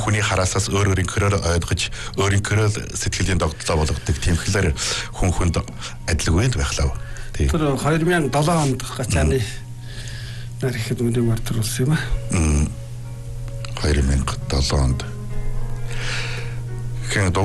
хүний хараасаас өөрийн körөөр ойлгож өөрийн körөөр сэтгэлийн догтлоо болгодог тийм хэлээр хүн хүнд адилгүй байх лав. Тэр 2007 онд гацааны нар ихэд үнийг мартруулсан юм аа. 2007 онд.